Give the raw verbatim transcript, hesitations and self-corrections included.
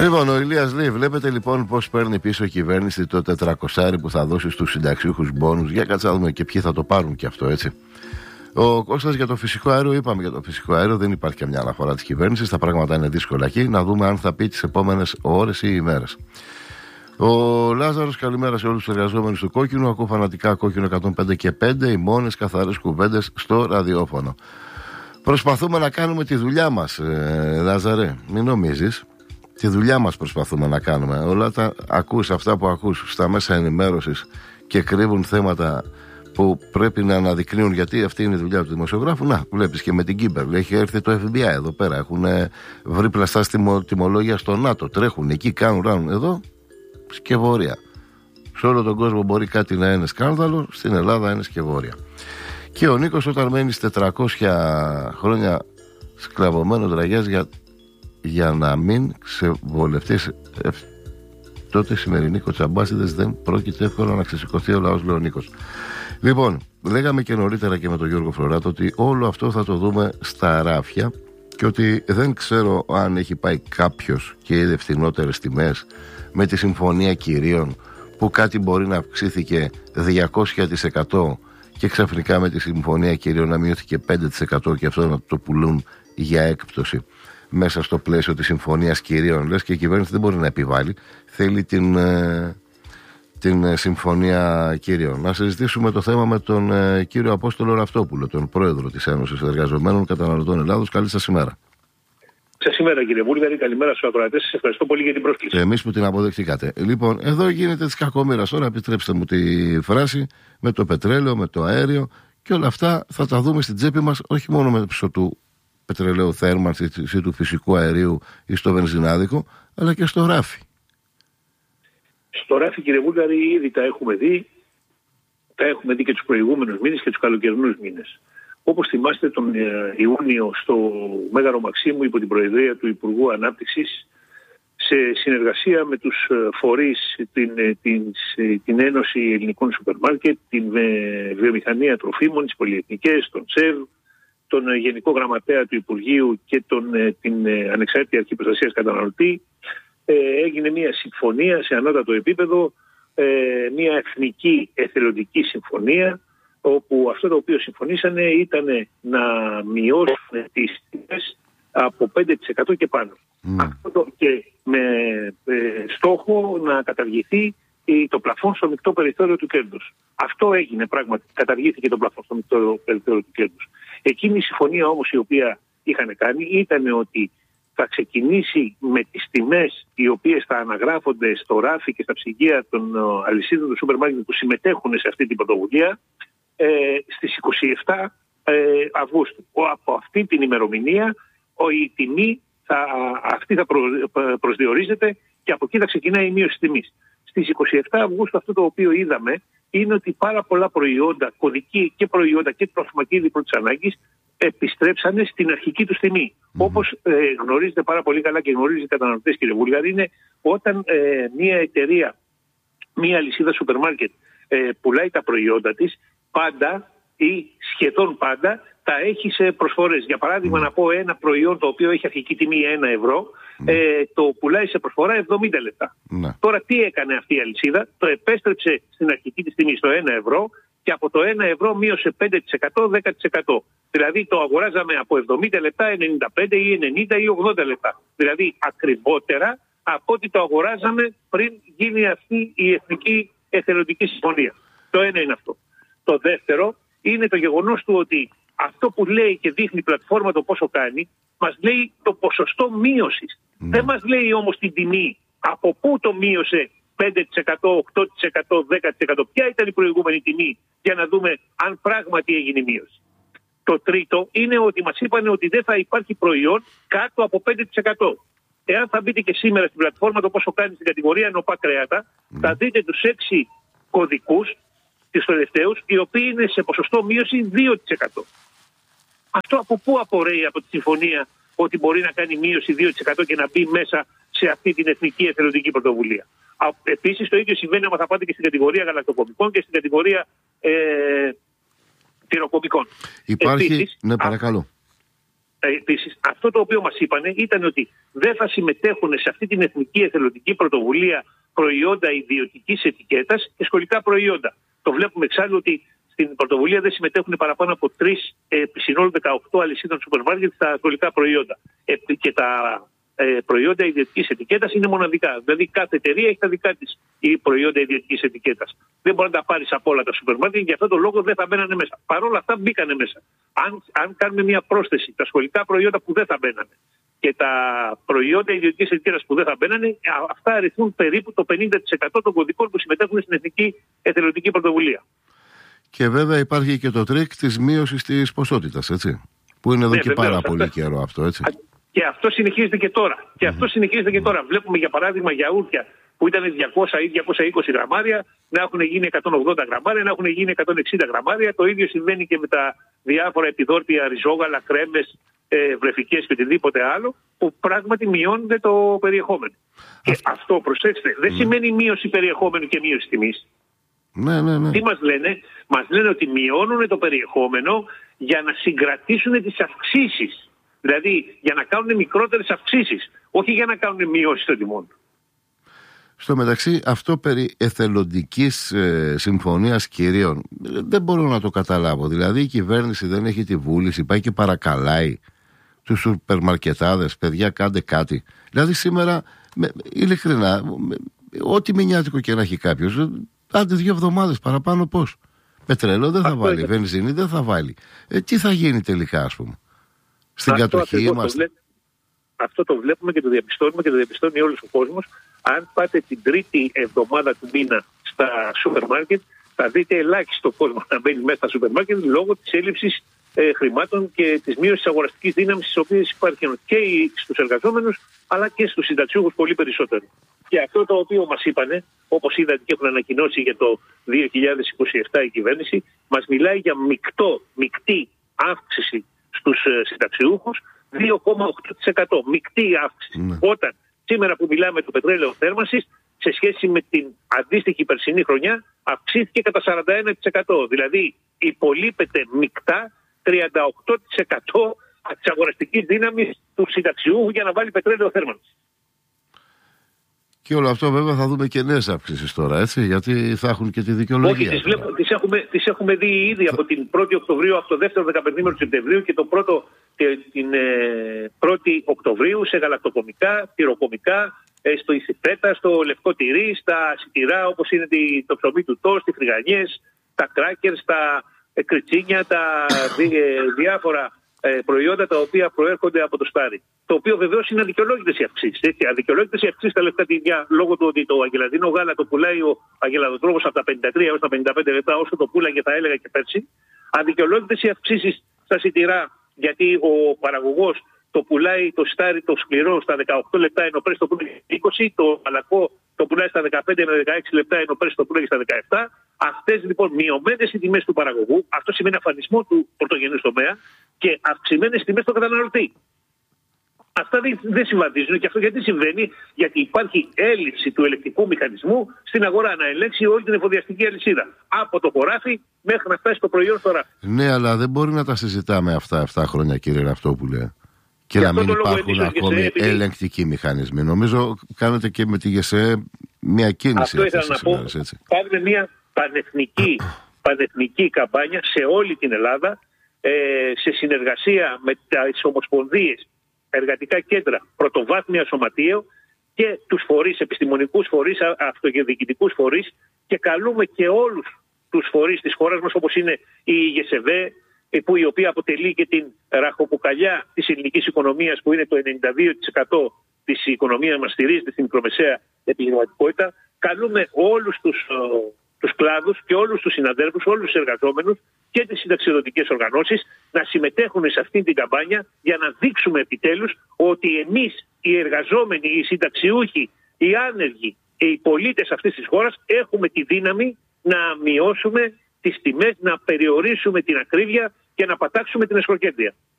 Λοιπόν, ο Ηλίας λέει: βλέπετε λοιπόν πώς παίρνει πίσω η κυβέρνηση το τετρακόσια που θα δώσει στους συνταξιούχους μπόνους. Για κάτσα να δούμε και ποιοι θα το πάρουν και αυτό, έτσι. Ο Κώστας για το φυσικό αέριο, είπαμε για το φυσικό αέριο, δεν υπάρχει καμιά αναφορά της κυβέρνησης. Τα πράγματα είναι δύσκολα εκεί. Να δούμε αν θα πει τις επόμενες ώρες ή ημέρες. Ο Λάζαρος, καλημέρα σε όλους τους εργαζόμενους του Κόκκινου. Ακούω φανατικά Κόκκινο εκατόν πέντε και πέντε, οι μόνες καθαρές κουβέντες στο ραδιόφωνο. Προσπαθούμε να κάνουμε τη δουλειά μας, ε, Λάζαρε, μην νομίζεις. Τη δουλειά μας προσπαθούμε να κάνουμε. Όλα τα ακούς, αυτά που ακούς στα μέσα ενημέρωσης και κρύβουν θέματα που πρέπει να αναδεικνύουν, γιατί αυτή είναι η δουλειά του δημοσιογράφου. Να, βλέπεις και με την Κίμπερλ. Έχει έρθει το εφ μπι άι εδώ πέρα. Έχουν βρει πλαστά τιμολόγια στο ΝΑΤΟ. Τρέχουν εκεί, κάνουν ράνουν. Εδώ σκευωρία. Σε όλο τον κόσμο μπορεί κάτι να είναι σκάνδαλο, στην Ελλάδα είναι σκευωρία. Και ο Νίκος, όταν μένεις τετρακόσια χρόνια σκλαβωμένο τραγιάς για, για να μην ξεβολευτείς, ε, τότε σημερινοί κοτσαμπάσιδες δεν πρόκειται εύκολα να ξεσηκωθεί ο λαός, λέει ο Νίκος. Λοιπόν, λέγαμε και νωρίτερα και με τον Γιώργο Φλωράτο ότι όλο αυτό θα το δούμε στα ράφια και ότι δεν ξέρω αν έχει πάει κάποιος και είδε φθηνότερες τιμές με τη συμφωνία κυρίων, που κάτι μπορεί να αυξήθηκε διακόσια τοις εκατό και ξαφνικά με τη συμφωνία κυρίων να μειώθηκε πέντε τοις εκατό και αυτό να το πουλούν για έκπτωση μέσα στο πλαίσιο της συμφωνίας κυρίων. Λες και η κυβέρνηση δεν μπορεί να επιβάλλει, θέλει την, ε, την συμφωνία κυρίων. Να συζητήσουμε το θέμα με τον ε, κύριο Απόστολο Ραυτόπουλο, τον πρόεδρο της Ένωσης Εργαζομένων Καταναλωτών Ελλάδος. Καλή σας ημέρα. Σας ημέρα, κύριε Βούλγαρη, καλημέρα στους ακροατές. Σας ευχαριστώ πολύ για την πρόσκληση. Εμείς που την αποδεχτήκατε. Λοιπόν, εδώ γίνεται της κακομοίρας τώρα, επιτρέψτε μου τη φράση, με το πετρέλαιο, με το αέριο και όλα αυτά θα τα δούμε στην τσέπη μας, όχι μόνο μέσω του πετρελαίου θέρμανσης ή του φυσικού αερίου ή στο βενζινάδικο, αλλά και στο ράφι. Στο ράφι, κύριε Βούλγαρη, ήδη τα έχουμε δει. Τα έχουμε δει και τους προηγούμενους μήνες και τους καλοκαιρινούς μήνες. Όπως θυμάστε, τον Ιούνιο στο Μέγαρο Μαξίμου, υπό την προεδρία του Υπουργού Ανάπτυξης, σε συνεργασία με τους φορείς, την, την, την Ένωση Ελληνικών Σούπερ Μάρκετ, την Βιομηχανία Τροφίμων, τις Πολυεθνικές, τον ΣΕΒ, τον Γενικό Γραμματέα του Υπουργείου και τον, την Ανεξάρτητη Αρχή Προστασίας Καταναλωτή, έγινε μια συμφωνία σε ανώτατο επίπεδο, μια εθνική εθελοντική συμφωνία, όπου αυτό το οποίο συμφωνήσανε ήταν να μειώσουν τις τιμές από πέντε τοις εκατό και πάνω. Mm. Αυτό το, και με ε, στόχο να καταργηθεί το πλαφόν στο μεικτό περιθώριο του κέρδους. Αυτό έγινε πράγματι. Καταργήθηκε το πλαφόν στο μεικτό περιθώριο του κέρδους. Εκείνη η συμφωνία όμως η οποία είχαν κάνει ήταν ότι θα ξεκινήσει με τις τιμές οι οποίες θα αναγράφονται στο ράφι και στα ψυγεία των αλυσίδων του σούπερ μάρκετ που συμμετέχουν σε αυτή την πρωτοβουλία ε, στις είκοσι επτά ε, Αυγούστου. Ο, από αυτή την ημερομηνία ο, η τιμή θα, αυτή θα προ, προσδιορίζεται και από εκεί θα ξεκινάει η μείωση τιμής. Στις είκοσι επτά Αυγούστου αυτό το οποίο είδαμε είναι ότι πάρα πολλά προϊόντα, κωδική και προϊόντα και τρόφιμα και είδη πρώτης ανάγκης επιστρέψανε στην αρχική του τιμή. Mm-hmm. Όπως ε, γνωρίζετε πάρα πολύ καλά και γνωρίζετε οι καταναλωτές, κύριε Βούλγαρη, είναι όταν ε, μια εταιρεία, μια αλυσίδα σούπερ μάρκετ ε, πουλάει τα προϊόντα της, πάντα ή σχεδόν πάντα τα έχει σε προσφορές. Για παράδειγμα, mm. να πω ένα προϊόν το οποίο έχει αρχική τιμή ένα ευρώ, mm. ε, το πουλάει σε προσφορά εβδομήντα λεπτά. Mm. Τώρα τι έκανε αυτή η αλυσίδα? Το επέστρεψε στην αρχική της τιμή στο ένα ευρώ και από το ένα ευρώ μείωσε πέντε τοις εκατό, δέκα τοις εκατό. Δηλαδή το αγοράζαμε από εβδομήντα λεπτά, ενενήντα πέντε ή ενενήντα ή ογδόντα λεπτά. Δηλαδή ακριβότερα από ό,τι το αγοράζαμε πριν γίνει αυτή η εθνική εθελοντική συμφωνία. Το ένα είναι αυτό. Το δεύτερο είναι το γεγονός του ότι αυτό που λέει και δείχνει η πλατφόρμα το πόσο κάνει, μας λέει το ποσοστό μείωσης. Mm. Δεν μας λέει όμως την τιμή. Από πού το μείωσε πέντε τοις εκατό, οκτώ τοις εκατό, δέκα τοις εκατό. Ποια ήταν η προηγούμενη τιμή για να δούμε αν πράγματι έγινε η μείωση. Το τρίτο είναι ότι μας είπαν ότι δεν θα υπάρχει προϊόν κάτω από πέντε τοις εκατό. Εάν θα μπείτε και σήμερα στην πλατφόρμα το πόσο κάνει στην κατηγορία νοπά κρέατα, mm. θα δείτε τους έξι κωδικούς, τις τελευταίους, οι οποίοι είναι σε ποσοστό μείωση δύο τοις εκατό. Αυτό από πού απορρέει από τη συμφωνία ότι μπορεί να κάνει μείωση δύο τοις εκατό και να μπει μέσα σε αυτή την εθνική εθελοντική πρωτοβουλία? Επίσης το ίδιο συμβαίνει άμα θα πάτε και στην κατηγορία γαλακτοκομικών και στην κατηγορία ε, τυροκομικών. Υπάρχει, Επίσης, ναι παρακαλώ. επίσης, αυτό το οποίο μας είπανε ήταν ότι δεν θα συμμετέχουν σε αυτή την εθνική εθελοντική πρωτοβουλία προϊόντα ιδιωτικής ετικέτας και σχολικά προϊόντα. Το βλέπουμε εξάλλου ότι στην πρωτοβουλία δεν συμμετέχουν παραπάνω από τρεις ε, συνόλου δεκαοκτώ αλυσίδων σούπερ μάρκετ στα σχολικά προϊόντα. Ε, και τα ε, προϊόντα ιδιωτικής ετικέτας είναι μοναδικά. Δηλαδή κάθε εταιρεία έχει τα δικά της η προϊόντα ιδιωτικής ετικέτας. Δεν μπορεί να τα πάρεις από όλα τα σούπερ μάρκετ και γι' αυτό το λόγο δεν θα μπαίνανε μέσα. Παρ' όλα αυτά μπήκανε μέσα. Αν, αν κάνουμε μια πρόσθεση, τα σχολικά προϊόντα που δεν θα μπαίνανε και τα προϊόντα ιδιωτικής ετικέτας που δεν θα μπαίνανε, αυτά αριθμούν περίπου το πενήντα τοις εκατό των κωδικών που συμμετέχουν στην εθνική εθελοντική πρωτοβουλία. Και βέβαια υπάρχει και το τρίκ της μείωσης της ποσότητας, έτσι. Που είναι εδώ ναι, και βεβαίως, πάρα αυτά... πολύ καιρό αυτό, έτσι. Και αυτό συνεχίζεται και τώρα. Mm-hmm. Και αυτό συνεχίζεται και τώρα. Βλέπουμε για παράδειγμα γιαούρτια που ήταν διακόσια ή διακόσια είκοσι γραμμάρια να έχουν γίνει εκατόν ογδόντα γραμμάρια, να έχουν γίνει εκατόν εξήντα γραμμάρια. Το ίδιο συμβαίνει και με τα διάφορα επιδόρπια, ριζόγαλα, κρέμες, ε, βρεφικές και οτιδήποτε άλλο, που πράγματι μειώνεται το περιεχόμενο. Αυτό... Και αυτό, προσέξτε, δεν mm. σημαίνει μείωση περιεχόμενου και μείωση τιμής. Ναι, ναι, ναι. Τι μας λένε? Μας λένε ότι μειώνουν το περιεχόμενο για να συγκρατήσουν τις αυξήσεις. Δηλαδή για να κάνουν μικρότερες αυξήσεις, όχι για να κάνουν μειώσεις των τιμών. Στο μεταξύ, αυτό περί εθελοντικής ε, συμφωνίας κυρίων δεν μπορώ να το καταλάβω. Δηλαδή η κυβέρνηση δεν έχει τη βούληση, πάει και παρακαλάει τους σούπερμαρκετάδες, παιδιά κάντε κάτι. Δηλαδή σήμερα, με, ειλικρινά, με, ό,τι μηνιάτικο και να έχει κάποιος, άντε δύο εβδομάδες παραπάνω πώς. Πετρέλαιο δεν θα αυτό βάλει, είναι. Βενζίνη δεν θα βάλει. Ε, τι θα γίνει τελικά, ας πούμε. Στην αυτό κατοχή είμαστε. Το αυτό το βλέπουμε και το διαπιστώνουμε και το διαπιστώνει όλος ο κόσμος. Αν πάτε την τρίτη εβδομάδα του μήνα στα σούπερ μάρκετ, θα δείτε ελάχιστο κόσμο να μπαίνει μέσα στα σούπερ μάρκετ λόγω της έλλειψης ε, χρημάτων και της μείωσης αγοραστικής δύναμης, τις οποίες υπάρχουν και στους εργαζόμενους αλλά και στους συνταξιούχους πολύ περισσότερο. Και αυτό το οποίο μας είπανε, όπως είδατε και έχουν ανακοινώσει για το δύο χιλιάδες είκοσι επτά η κυβέρνηση, μας μιλάει για μεικτό, μεικτή αύξηση στους ε, συνταξιούχους, δύο κόμμα οκτώ τοις εκατό μεικτή αύξηση. Mm. Όταν σήμερα που μιλάμε το πετρέλαιο θέρμανσης, σε σχέση με την αντίστοιχη περσινή χρονιά, αυξήθηκε κατά σαράντα ένα τοις εκατό. Δηλαδή υπολείπεται μεικτά τριάντα οκτώ τοις εκατό της αγοραστικής δύναμης του συνταξιούχου για να βάλει πετρέλαιο θέρμανσης. Και όλο αυτό βέβαια θα δούμε και νέες αυξήσεις τώρα, έτσι, γιατί θα έχουν και τη δικαιολογία. Όχι, τις, βλέπω, τις, έχουμε, τις έχουμε δει ήδη από την πρώτη Οκτωβρίου, από το δεύτερο δεκαπεντήμερο του Σεπτεμβρίου και το πρώτο, την ε, πρώτη Οκτωβρίου σε γαλακτοκομικά, τυροκομικά, ε, στο Ισιπέτα, στο λευκό τυρί, στα σιτηρά όπως είναι το ψωμί του τόστ, οι φρυγανιές, τα κράκερς, τα ε, κριτσίνια, τα δι, ε, διάφορα προϊόντα τα οποία προέρχονται από το στάρι. Το οποίο βεβαίως είναι αδικαιολόγητες οι αυξήσεις. Αδικαιολόγητες οι αυξήσεις στα λευκά τυριά λόγω του ότι το αγελαδινό γάλα το πουλάει ο αγελαδοτρόφος από τα πενήντα τρία έως τα πενήντα πέντε λεπτά, όσο το πουλάγε θα έλεγα και πέρσι. Αδικαιολόγητες οι αυξήσεις στα σιτηρά, γιατί ο παραγωγός το πουλάει το στάρι το σκληρό στα δεκαοκτώ λεπτά, ενώ πέρσι το πουλάει είκοσι, το μαλακό το πουλάει στα δεκαπέντε με δεκαέξι λεπτά, ενώ πέρσι το πουλάει στα δεκαεπτά. Αυτές λοιπόν μειωμένες οι τιμές του παραγωγού, αυτό σημαίνει αφανισμό του πρωτογενούς τομέα και αυξημένες τιμές στον καταναλωτή. Αυτά δεν, δεν συμβαδίζουν και αυτό γιατί συμβαίνει? Γιατί υπάρχει έλλειψη του ελεκτικού μηχανισμού στην αγορά να ελέγξει όλη την εφοδιαστική αλυσίδα. Από το χωράφι μέχρι να φτάσει το προϊόν στο ράφι. Ναι, αλλά δεν μπορεί να τα συζητάμε αυτά αυτά χρόνια, κύριε Ραυτόπουλε. Και, και να μην υπάρχουν ακόμη επειδή... ελεγκτικοί μηχανισμοί. Νομίζω κάνετε και με τη ΓΕΣΕ μια κίνηση. Αυτό ήθελα να πω. Κάνουμε μια πανεθνική, πανεθνική καμπάνια σε όλη την Ελλάδα, ε, σε συνεργασία με τις ομοσπονδίες, εργατικά κέντρα, πρωτοβάθμια σωματείο και τους φορείς, επιστημονικούς φορείς, αυτοδιοικητικούς φορείς, και καλούμε και όλους τους φορείς της χώρας μας, όπως είναι η ΓΕΣΕΒΕ, που η οποία αποτελεί και την ραχοκοκαλιά της ελληνικής οικονομίας, που είναι το ενενήντα δύο τοις εκατό της οικονομίας μας στηρίζεται στην μικρομεσαία επιχειρηματικότητα. Καλούμε όλους τους, τους κλάδους και όλους τους συναδέλφους, όλους τους εργαζόμενους και τις συνταξιοδοτικές οργανώσεις να συμμετέχουν σε αυτή την καμπάνια για να δείξουμε επιτέλους ότι εμείς οι εργαζόμενοι, οι συνταξιούχοι, οι άνεργοι και οι πολίτες αυτής της χώρας έχουμε τη δύναμη να μειώσουμε τις τιμές, να περιορίσουμε την ακρίβεια και να πατάξουμε την εσχροκέρδεια.